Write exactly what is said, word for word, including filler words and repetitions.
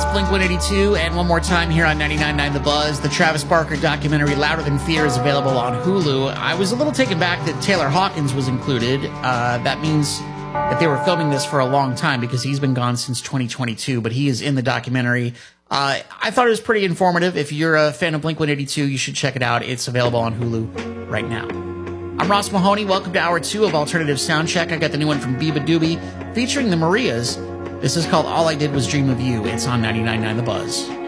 That's Blink one eighty-two, and one more time here on ninety-nine point nine The Buzz. The Travis Barker documentary Louder Than Fear is available on Hulu. I was a little taken back that Taylor Hawkins was included. Uh, that means that they were filming this for a long time because he's been gone since twenty twenty-two, but he is in the documentary. Uh, I thought it was pretty informative. If you're a fan of Blink one eighty-two, you should check it out. It's available on Hulu right now. I'm Ross Mahoney. Welcome to Hour two of Alternative Soundcheck. I got the new one from Biba Doobie featuring the Marias. This is called All I Did Was Dream of You. It's on ninety-nine point nine The Buzz.